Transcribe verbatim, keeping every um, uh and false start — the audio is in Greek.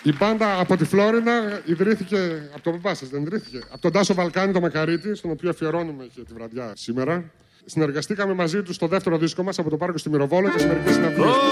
Η μπάντα από τη Φλόρινα ιδρύθηκε. Από τον μπαμπά σας δεν ιδρύθηκε? Από τον Τάσο Βαλκάνη, το Μακαρίτη, στον οποίο αφιερώνουμε και τη βραδιά σήμερα. Συνεργαστήκαμε μαζί του στο δεύτερο δίσκο μας από το πάρκο στη Μυροβόλο και σε μερικές συναυλίες.